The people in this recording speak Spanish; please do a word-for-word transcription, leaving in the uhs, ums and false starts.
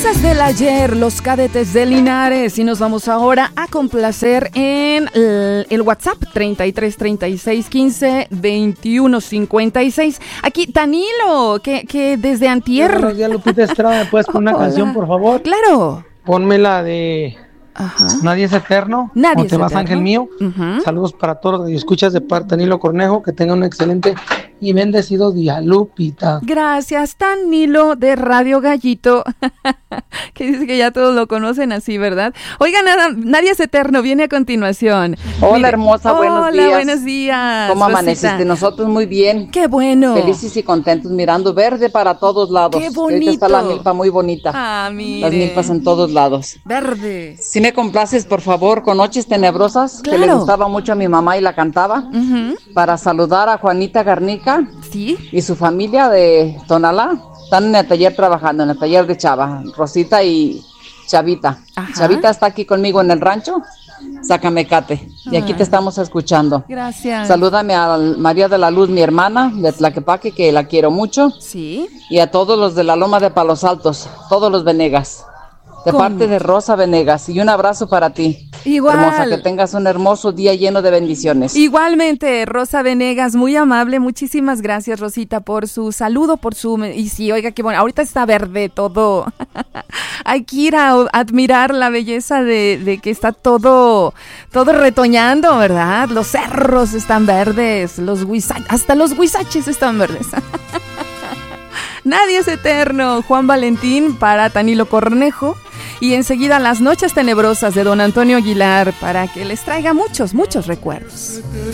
Cosas del ayer, los cadetes de Linares. Y nos vamos ahora a complacer en el, el WhatsApp treinta y tres, treinta y seis, quince, veintiuno, cincuenta y seis. Aquí Danilo, que, que desde antier... Buenos días, Lupita Estrada. ¿Me puedes poner una Hola. canción, por favor? Claro. Ponme la de... Ajá. Nadie es eterno. Nadie ¿Cómo es te vas, eterno? ángel mío? Uh-huh. Saludos para todos los que escuchas de parte de Danilo Cornejo. Que tengan un excelente y bendecido día, Lupita. Gracias, Danilo de Radio Gallito, que dice que ya todos lo conocen así, ¿verdad? Oiga, nada, nadie es eterno, viene a continuación. Hola, Mire, hermosa, buenos hola, días. buenos días. ¿Cómo Rosita? amaneciste? Nosotros muy bien. Qué bueno. Felices y contentos, mirando verde para todos lados. Qué Ahorita bonito. está la milpa muy bonita. Ah, mire. Las milpas en todos lados. Verde. Si me complaces, por favor, con Noches Tenebrosas, Claro. que le gustaba mucho a mi mamá y la cantaba, Uh-huh. para saludar a Juanita Garnica Sí. y su familia de Tonalá. Están en el taller trabajando, en el taller de Chava, Rosita y Chavita. Ajá. Chavita está aquí conmigo en el rancho, Zacamecate, y aquí Ah. te estamos escuchando. Gracias. Salúdame a María de la Luz, mi hermana de Tlaquepaque, que la quiero mucho, Sí. y a todos los de la Loma de Palos Altos, todos los Venegas, de ¿Cómo? parte de Rosa Venegas, y un abrazo para ti. Igual. Hermosa, que tengas un hermoso día lleno de bendiciones. Igualmente, Rosa Venegas, muy amable, muchísimas gracias, Rosita, por su saludo, por su... Y sí, oiga, qué bueno, ahorita está verde todo. Hay que ir a admirar la belleza de, de que está todo, todo retoñando, ¿verdad? Los cerros están verdes, los huizaches, hasta los huizaches están verdes. Nadie es eterno, Juan Valentín para Danilo Cornejo. Y enseguida Las Noches Tenebrosas de don Antonio Aguilar para que les traiga muchos, muchos recuerdos.